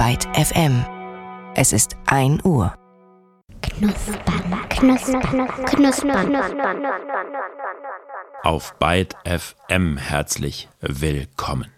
Byte FM. Es ist 1 Uhr. Knuspern, knuspern, knuspern. Auf Byte FM herzlich willkommen.